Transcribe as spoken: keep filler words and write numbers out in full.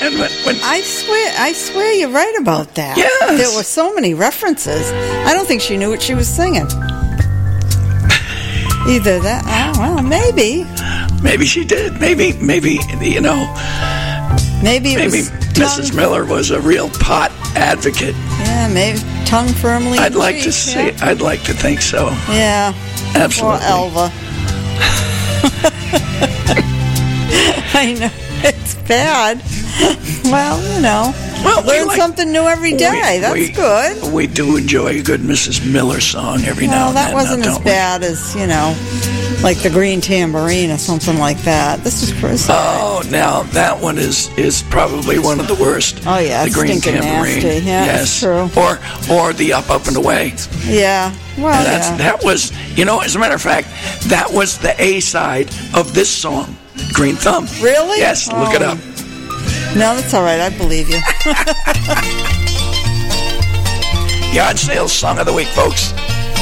when, when, when I swear, I swear you're right about that. Yes. There were so many references. I don't think she knew what she was singing. Either that, oh, well, maybe. maybe she did. Maybe, maybe you know. Maybe it Maybe was Missus tongue- Miller was a real pot advocate. Yeah, maybe tongue firmly in I'd like to cheek, say. yeah. I'd like to think so. Yeah. Absolutely. Or Elva. I know. It's bad. Well, you know. Well, we learn like- something new every day. We- That's we- good. We do enjoy a good Missus Miller song every now Well, and that then. wasn't now, as don't we? bad as, you know, like the Green Tambourine or something like that. This is pretty. Oh, now that one is is probably one of the worst. Oh, yeah, the it's Green stinking Tambourine. nasty. Yeah, yes, it's true. Or or the Up Up and Away. Yeah. Well, And that's yeah. that was you know as a matter of fact that was the A side of this song, Green Thumb. Really? Yes, look it Oh. up. No, that's all right. I believe you. Yard sales song of the week, folks.